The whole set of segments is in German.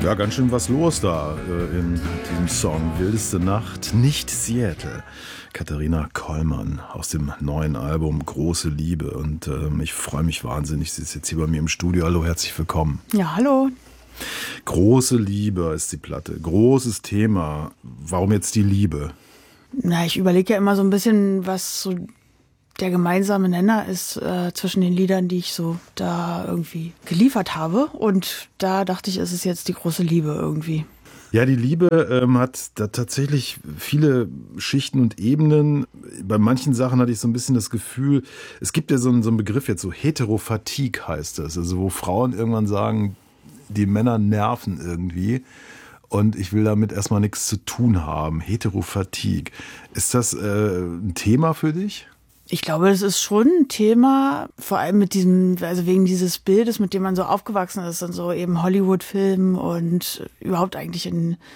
Ja, ganz schön was los da in diesem Song. Wildeste Nacht, nicht Seattle. Katharina Kollmann aus dem neuen Album Große Liebe. Und ich freue mich wahnsinnig. Sie ist jetzt hier bei mir im Studio. Hallo, herzlich willkommen. Ja, hallo. Große Liebe ist die Platte. Großes Thema. Warum jetzt die Liebe? Na, ich überlege ja immer so ein bisschen, was so der gemeinsame Nenner ist zwischen den Liedern, die ich so da irgendwie geliefert habe. Und da dachte ich, ist es jetzt die große Liebe irgendwie. Ja, die Liebe hat da tatsächlich viele Schichten und Ebenen. Bei manchen Sachen hatte ich so ein bisschen das Gefühl, es gibt ja so einen Begriff jetzt, so Heterofatigue heißt das. Also wo Frauen irgendwann sagen, die Männer nerven irgendwie. Und ich will damit erstmal nichts zu tun haben. Heterofatigue. Ist das ein Thema für dich? Ich glaube, das ist schon ein Thema, vor allem mit diesem, also wegen dieses Bildes, mit dem man so aufgewachsen ist und so eben Hollywood-Filmen und überhaupt eigentlich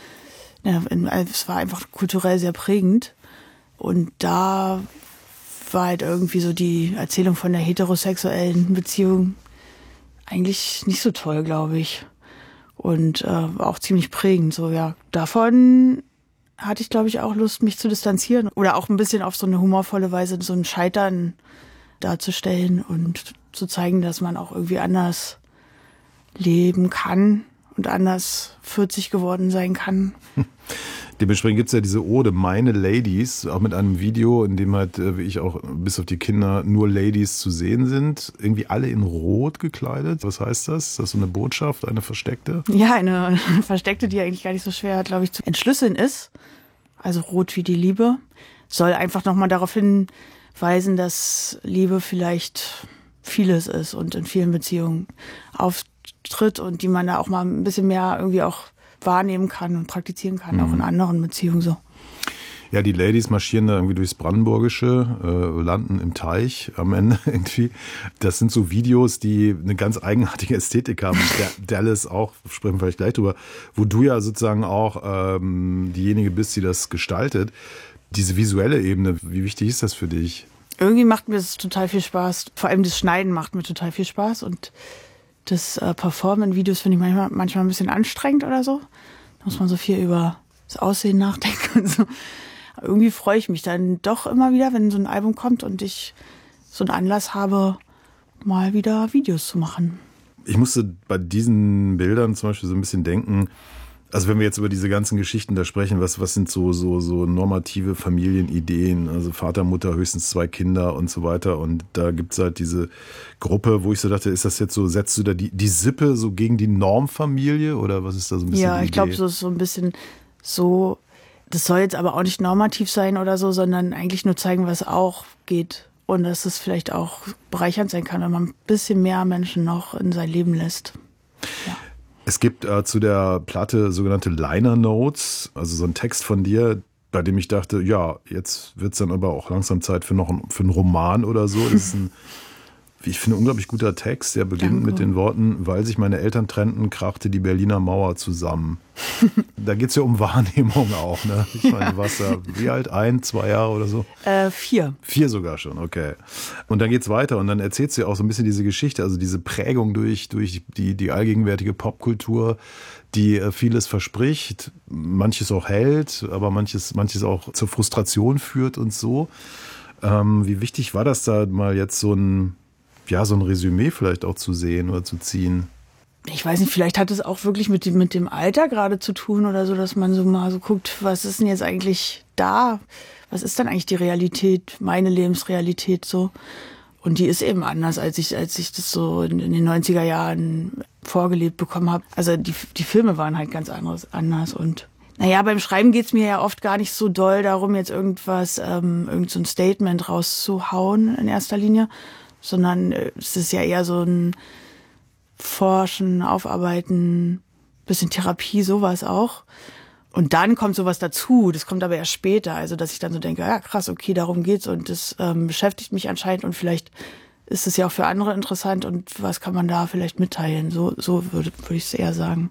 es war einfach kulturell sehr prägend. Und da war halt irgendwie so die Erzählung von der heterosexuellen Beziehung eigentlich nicht so toll, glaube ich. Und auch ziemlich prägend, so ja. Davon hatte ich, glaube ich, auch Lust, mich zu distanzieren oder auch ein bisschen auf so eine humorvolle Weise so ein Scheitern darzustellen und zu zeigen, dass man auch irgendwie anders leben kann und anders 40 geworden sein kann. Dementsprechend gibt es ja diese Ode Meine Ladies, auch mit einem Video, in dem halt, wie ich auch, bis auf die Kinder, nur Ladies zu sehen sind. Irgendwie alle in Rot gekleidet. Was heißt das? Ist das so eine Botschaft, eine versteckte? Ja, eine versteckte, die eigentlich gar nicht so schwer, glaube ich, zu entschlüsseln ist. Also Rot wie die Liebe. Soll einfach nochmal darauf hinweisen, dass Liebe vielleicht vieles ist und in vielen Beziehungen auftritt und die man da auch mal ein bisschen mehr irgendwie auch wahrnehmen kann und praktizieren kann, auch in anderen Beziehungen so. Ja, die Ladies marschieren da irgendwie durchs Brandenburgische, landen im Teich am Ende irgendwie. Das sind so Videos, die eine ganz eigenartige Ästhetik haben. Dallas auch, sprechen wir vielleicht gleich drüber, wo du ja sozusagen auch diejenige bist, die das gestaltet. Diese visuelle Ebene, wie wichtig ist das für dich? Irgendwie macht mir das total viel Spaß. Vor allem das Schneiden macht mir total viel Spaß und das Performen in Videos finde ich manchmal ein bisschen anstrengend oder so. Da muss man so viel über das Aussehen nachdenken und so. Irgendwie freue ich mich dann doch immer wieder, wenn so ein Album kommt und ich so einen Anlass habe, mal wieder Videos zu machen. Ich musste bei diesen Bildern zum Beispiel so ein bisschen denken, also wenn wir jetzt über diese ganzen Geschichten da sprechen, was sind so normative Familienideen, also Vater, Mutter, höchstens 2 Kinder und so weiter. Und da gibt's halt diese Gruppe, wo ich so dachte, ist das jetzt so, setzt du da die Sippe so gegen die Normfamilie oder was ist da so ein bisschen die Idee? Ja, ich glaube, so ist so ein bisschen so, das soll jetzt aber auch nicht normativ sein oder so, sondern eigentlich nur zeigen, was auch geht. Und dass es vielleicht auch bereichernd sein kann, wenn man ein bisschen mehr Menschen noch in sein Leben lässt. Ja. Es gibt zu der Platte sogenannte Liner Notes, also so ein Text von dir, bei dem ich dachte, ja, jetzt wird's dann aber auch langsam Zeit für einen Roman oder so. Das ist ein, wie ich finde, unglaublich guter Text. Der beginnt mit den Worten, weil sich meine Eltern trennten, krachte die Berliner Mauer zusammen. Da geht's ja um Wahrnehmung auch, ne? Ich meine, du warst ja wie alt? 1, 2 Jahre oder so? 4. 4 sogar schon, okay. Und dann geht's weiter und dann erzählst du ja auch so ein bisschen diese Geschichte, also diese Prägung durch die allgegenwärtige Popkultur, die vieles verspricht, manches auch hält, aber manches auch zur Frustration führt und so. Wie wichtig war das da mal jetzt so ein Resümee vielleicht auch zu sehen oder zu ziehen? Ich weiß nicht, vielleicht hat es auch wirklich mit dem Alter gerade zu tun oder so, dass man so mal so guckt, was ist denn jetzt eigentlich da? Was ist denn eigentlich die Realität, meine Lebensrealität so? Und die ist eben anders, als ich das so in den 90er Jahren vorgelebt bekommen habe. Also die Filme waren halt ganz anders und naja, beim Schreiben geht's mir ja oft gar nicht so doll darum, jetzt irgend so ein Statement rauszuhauen in erster Linie, sondern es ist ja eher so ein Forschen, Aufarbeiten, bisschen Therapie, sowas auch. Und dann kommt sowas dazu, das kommt aber erst später, also dass ich dann so denke, ja krass, okay, darum geht's und das beschäftigt mich anscheinend und vielleicht ist es ja auch für andere interessant und was kann man da vielleicht mitteilen, so würde ich es eher sagen.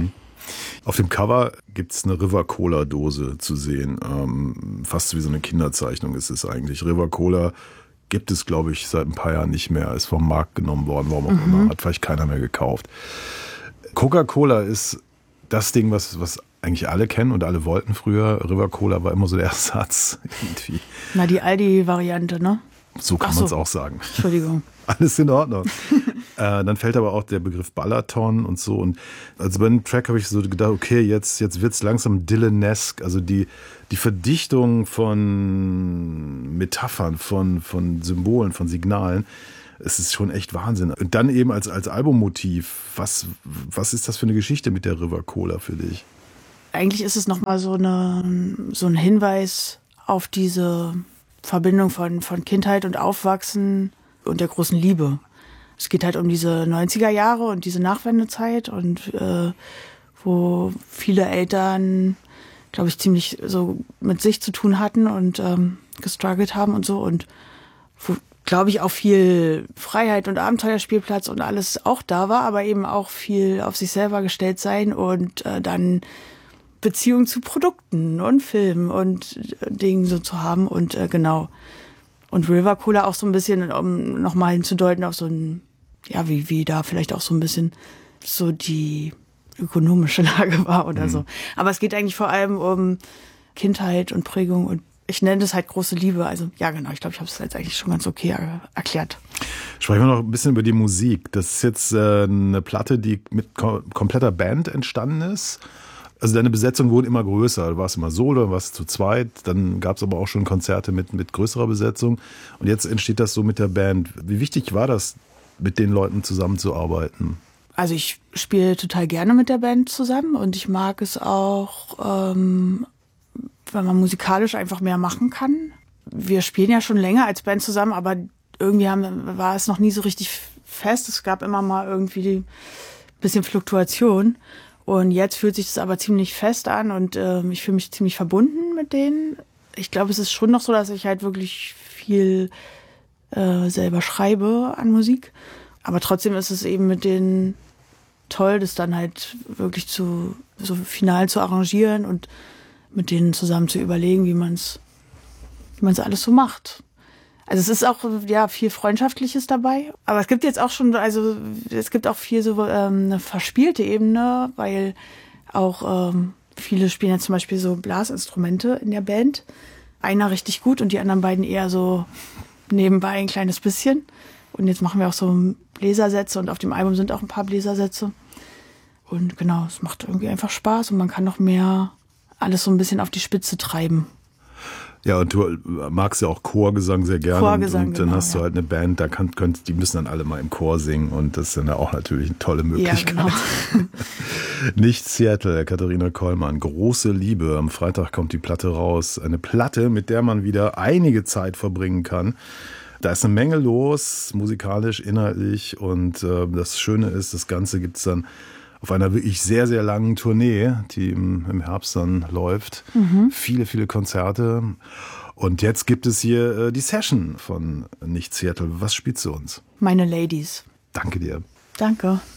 Auf dem Cover gibt's eine River Cola Dose zu sehen, fast wie so eine Kinderzeichnung ist es eigentlich. River Cola gibt es, glaube ich, seit ein paar Jahren nicht mehr, ist vom Markt genommen worden, warum auch immer, hat vielleicht keiner mehr gekauft. Coca-Cola ist das Ding, was eigentlich alle kennen und alle wollten früher. River Cola war immer so der Ersatz irgendwie. Na, die Aldi-Variante, ne? So kann man es auch sagen. Entschuldigung. Alles in Ordnung. Dann fällt aber auch der Begriff Balaton und so. Und also bei dem Track habe ich so gedacht, okay, jetzt wird es langsam Dylan-esque. Also die Verdichtung von Metaphern, von Symbolen, von Signalen, es ist schon echt Wahnsinn. Und dann eben als Albummotiv, was ist das für eine Geschichte mit der River Cola für dich? Eigentlich ist es nochmal so ein Hinweis auf diese Verbindung von Kindheit und Aufwachsen und der großen Liebe. Es geht halt um diese 90er Jahre und diese Nachwendezeit und wo viele Eltern, glaube ich, ziemlich so mit sich zu tun hatten und gestruggelt haben und so und wo, glaube ich, auch viel Freiheit und Abenteuerspielplatz und alles auch da war, aber eben auch viel auf sich selber gestellt sein und dann Beziehung zu Produkten und Filmen und Dingen so zu haben und genau. Und River Cola auch so ein bisschen, um nochmal hinzudeuten auf so ein, ja, wie da vielleicht auch so ein bisschen so die ökonomische Lage war oder so. Aber es geht eigentlich vor allem um Kindheit und Prägung und ich nenne das halt große Liebe. Also ja, genau, ich glaube, ich habe es jetzt eigentlich schon ganz okay erklärt. Sprechen wir noch ein bisschen über die Musik. Das ist jetzt eine Platte, die mit kompletter Band entstanden ist. Also deine Besetzung wurde immer größer. Du warst immer solo, du warst zu zweit. Dann gab es aber auch schon Konzerte mit größerer Besetzung. Und jetzt entsteht das so mit der Band. Wie wichtig war das, mit den Leuten zusammenzuarbeiten? Also ich spiele total gerne mit der Band zusammen und ich mag es auch, wenn man musikalisch einfach mehr machen kann. Wir spielen ja schon länger als Band zusammen, aber irgendwie war es noch nie so richtig fest. Es gab immer mal irgendwie ein bisschen Fluktuation. Und jetzt fühlt sich das aber ziemlich fest an und ich fühle mich ziemlich verbunden mit denen. Ich glaube, es ist schon noch so, dass ich halt wirklich viel selber schreibe an Musik. Aber trotzdem ist es eben mit denen toll, das dann halt wirklich so final zu arrangieren und mit denen zusammen zu überlegen, wie man's alles so macht. Also es ist auch ja viel Freundschaftliches dabei, aber es gibt jetzt auch schon, also es gibt auch viel so eine verspielte Ebene, weil auch viele spielen jetzt zum Beispiel so Blasinstrumente in der Band. Einer richtig gut und die anderen beiden eher so nebenbei ein kleines bisschen. Und jetzt machen wir auch so Bläsersätze und auf dem Album sind auch ein paar Bläsersätze. Und genau, es macht irgendwie einfach Spaß und man kann noch mehr alles so ein bisschen auf die Spitze treiben. Ja, und du magst ja auch Chorgesang sehr gerne. Chorgesang, und dann genau, hast du halt eine Band, die müssen dann alle mal im Chor singen und das ist dann auch natürlich eine tolle Möglichkeit. Ja, genau. Nicht Seattle, Katharina Kollmann. Große Liebe. Am Freitag kommt die Platte raus. Eine Platte, mit der man wieder einige Zeit verbringen kann. Da ist eine Menge los, musikalisch, inhaltlich und das Schöne ist, das Ganze gibt es dann auf einer wirklich sehr, sehr langen Tournee, die im Herbst dann läuft. Viele, viele Konzerte. Und jetzt gibt es hier die Session von Nicht Seattle. Was spielst du uns? Meine Ladies. Danke dir. Danke.